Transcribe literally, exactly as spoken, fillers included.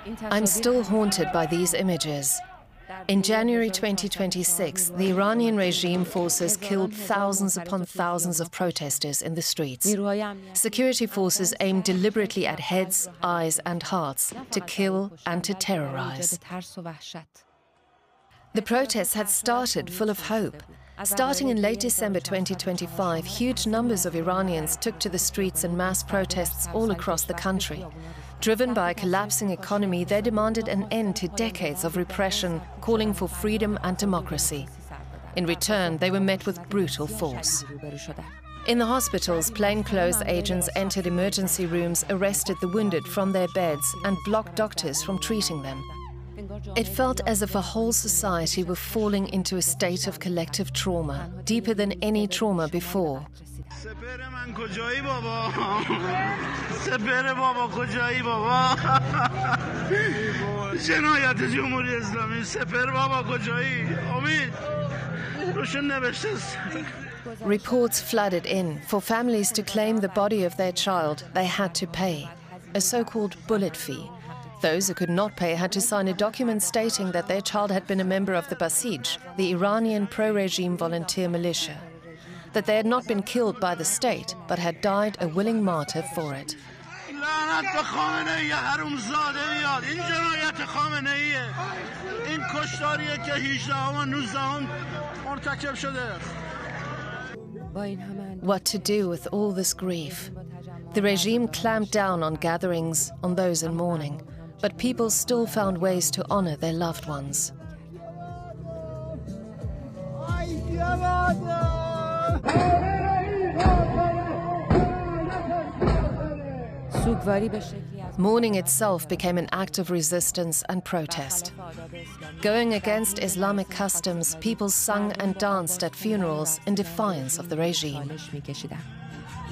I'm still haunted by these images. In January twenty twenty-six, the Iranian regime forces killed thousands upon thousands of protesters in the streets. Security forces aimed deliberately at heads, eyes, and hearts to kill and to terrorize. The protests had started full of hope. Starting in late December twenty twenty-five, huge numbers of Iranians took to the streets in mass protests all across the country. Driven by a collapsing economy, they demanded an end to decades of repression, calling for freedom and democracy. In return, they were met with brutal force. In the hospitals, plainclothes agents entered emergency rooms, arrested the wounded from their beds, and blocked doctors from treating them. It felt as if a whole society were falling into a state of collective trauma, deeper than any trauma before. Reports flooded in. For families to claim the body of their child, they had to pay a so-called bullet fee. Those who could not pay had to sign a document stating that their child had been a member of the Basij, the Iranian pro-regime volunteer militia, that they had not been killed by the state, but had died a willing martyr for it. What to do with all this grief? The regime clamped down on gatherings, on those in mourning, but people still found ways to honor their loved ones. Mourning itself became an act of resistance and protest. Going against Islamic customs, people sung and danced at funerals in defiance of the regime.